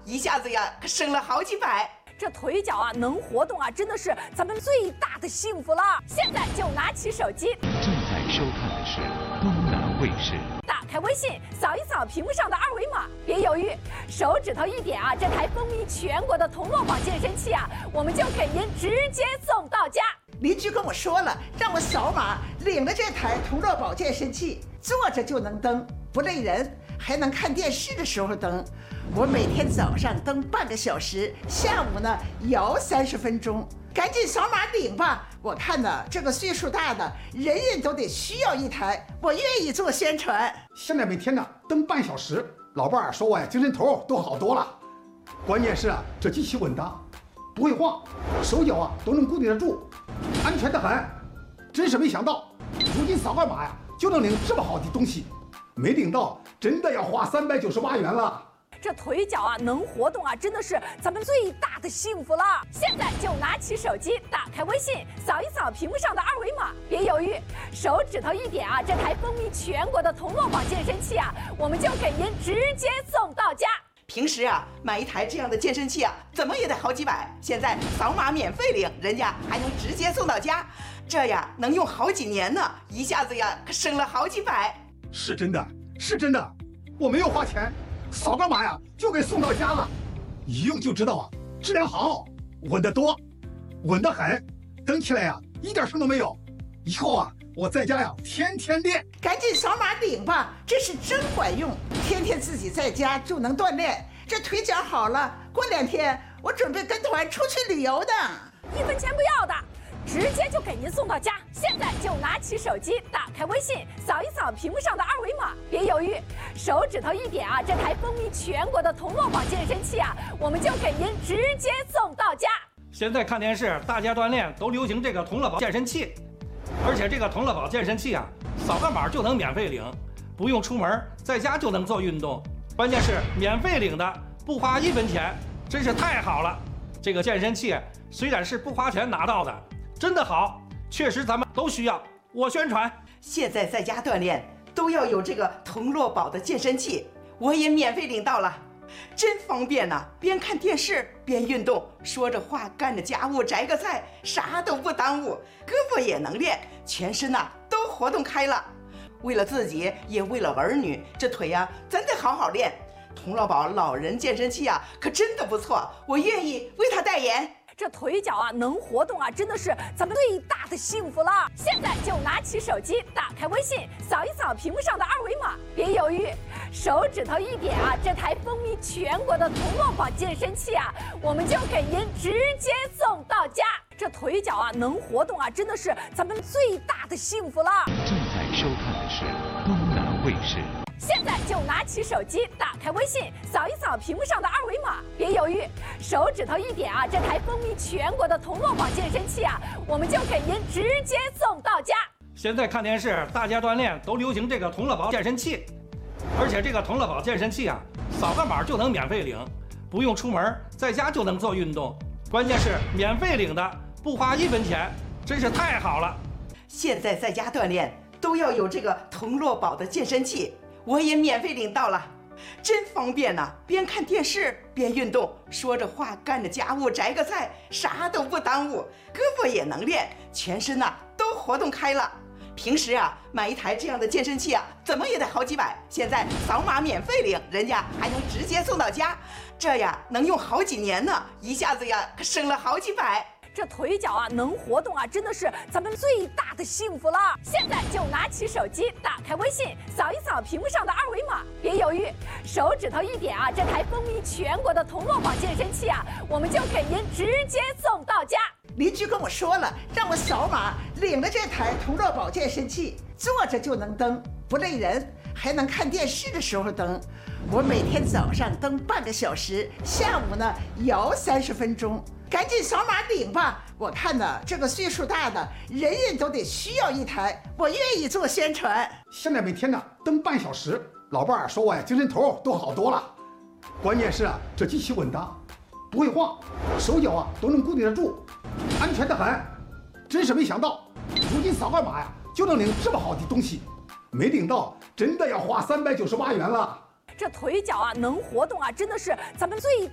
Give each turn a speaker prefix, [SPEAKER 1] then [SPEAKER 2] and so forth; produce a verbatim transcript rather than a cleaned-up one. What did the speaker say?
[SPEAKER 1] 一下子呀可省了好几百。
[SPEAKER 2] 这腿脚啊能活动啊，真的是咱们最大的幸福了。现在就拿起手机，
[SPEAKER 3] 正在收看的是东南卫视。
[SPEAKER 2] 打开微信，扫一扫屏幕上的二维码，别犹豫，手指头一点啊，这台风靡全国的同乐宝健身器啊，我们就给您直接送到家。
[SPEAKER 4] 邻居跟我说了，让我扫码领了这台同乐宝健身器，坐着就能蹬，不累人，还能看电视的时候蹬。我每天早上蹬半个小时，下午呢摇三十分钟。赶紧扫码领吧！我看呢，这个岁数大的人人都得需要一台，我愿意做宣传。
[SPEAKER 5] 现在每天呢蹬半小时，老伴儿说我呀精神头都好多了。关键是啊，这机器稳当，不会晃，手脚啊都能固定得住，安全得很。真是没想到，如今扫个码呀就能领这么好的东西，没领到真的要花三百九十八元了。
[SPEAKER 2] 这腿脚啊能活动啊，真的是咱们最大的幸福了。现在就拿起手机，打开微信，扫一扫屏幕上的二维码，别犹豫，手指头一点啊，这台风靡全国的同乐宝健身器啊，我们就给您直接送到家。
[SPEAKER 1] 平时啊买一台这样的健身器啊，怎么也得好几百，现在扫码免费领，人家还能直接送到家，这呀能用好几年呢，一下子呀可省了好几百。
[SPEAKER 5] 是真的，是真的，我没有花钱。扫个码呀，就给送到家了，一用就知道啊，质量好，稳得多，稳得很，蹬起来呀一点声都没有。以后啊，我在家呀天天练。
[SPEAKER 4] 赶紧扫码领吧，这是真管用，天天自己在家就能锻炼，这腿脚好了，过两天我准备跟团出去旅游的。
[SPEAKER 2] 一分钱不要的，直接就给您送到家。现在就拿起手机，打开微信，扫一扫屏幕上的二维码，别犹豫，手指头一点啊，这台风靡全国的同乐宝健身器啊，我们就给您直接送到家。
[SPEAKER 6] 现在看电视，大家锻炼都流行这个同乐宝健身器，而且这个同乐宝健身器啊，扫个码就能免费领，不用出门，在家就能做运动。关键是免费领的，不花一分钱，真是太好了。这个健身器虽然是不花钱拿到的，真的好，确实咱们都需要。我宣传，
[SPEAKER 1] 现在在家锻炼都要有这个同乐宝的健身器，我也免费领到了，真方便呐、啊！边看电视边运动，说着话干着家务摘个菜，啥都不耽误，胳膊也能练，全身呐、啊、都活动开了。为了自己，也为了儿女，这腿呀、啊、真得好好练。同乐宝老人健身器啊，可真的不错，我愿意为他代言。
[SPEAKER 2] 这腿脚啊能活动啊，真的是咱们最大的幸福了。现在就拿起手机，打开微信，扫一扫屏幕上的二维码，别犹豫，手指头一点啊，这台风靡全国的同乐宝健身器啊，我们就给您直接送到家。这腿脚啊能活动啊，真的是咱们最大的幸福了。
[SPEAKER 3] 正在收看的是东南卫视。
[SPEAKER 2] 现在就拿起手机，打开微信，扫一扫屏幕上的二维码，别犹豫，手指头一点啊，这台风靡全国的同乐宝健身器啊，我们就给您直接送到家。
[SPEAKER 6] 现在看电视，大家锻炼都流行这个同乐宝健身器，而且这个同乐宝健身器啊，扫个码就能免费领，不用出门，在家就能做运动。关键是免费领的，不花一分钱，真是太好了。
[SPEAKER 1] 现在在家锻炼都要有这个同乐宝的健身器，我也免费领到了，真方便呐、啊！边看电视边运动，说着话干着家务摘个菜，啥都不耽误，胳膊也能练，全身呐、啊、都活动开了。平时啊买一台这样的健身器啊，怎么也得好几百，现在扫码免费领，人家还能直接送到家，这呀能用好几年呢，一下子呀可省了好几百。
[SPEAKER 2] 这腿脚啊能活动啊，真的是咱们最大的幸福了。现在就拿起手机，打开微信，扫一扫屏幕上的二维码，别犹豫，手指头一点啊，这台风靡全国的同乐宝健身器啊，我们就给您直接送到家。
[SPEAKER 4] 邻居跟我说了，让我扫码领了这台同乐宝健身器，坐着就能蹬，不累人，还能看电视的时候蹬。我每天早上蹬半个小时，下午呢摇三十分钟。赶紧扫码领吧！我看呢，这个岁数大的人人都得需要一台，我愿意做宣传。
[SPEAKER 5] 现在每天呢蹬半小时，老伴儿说我呀精神头都好多了。关键是啊，这机器稳当，不会晃，手脚啊都能固定得住，安全得很。真是没想到，如今扫个码呀就能领这么好的东西，没领到真的要花三百九十八元了。
[SPEAKER 2] 这腿脚啊能活动啊，真的是咱们最